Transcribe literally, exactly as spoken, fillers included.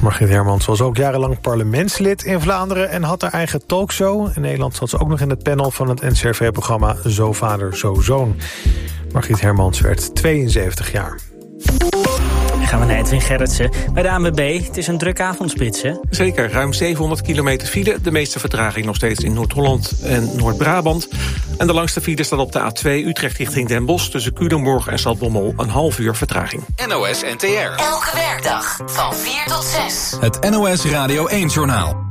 Margriet Hermans was ook jarenlang parlementslid in Vlaanderen en had haar eigen talkshow. In Nederland zat ze ook nog in het panel van het N C R V-programma Zo Vader, Zo Zoon. Margriet Hermans werd tweeënzeventig jaar. Dan gaan we naar Edwin Gerritsen bij de A N W B. Het is een drukke avondspits, hè? Zeker, ruim zevenhonderd kilometer file. De meeste vertraging nog steeds in Noord-Holland en Noord-Brabant. En de langste file staat op de A twee Utrecht richting Den Bosch... tussen Culemborg en Zaltbommel, een half uur vertraging. N O S N T R. Elke werkdag van vier tot zes. Het N O S Radio één-journaal.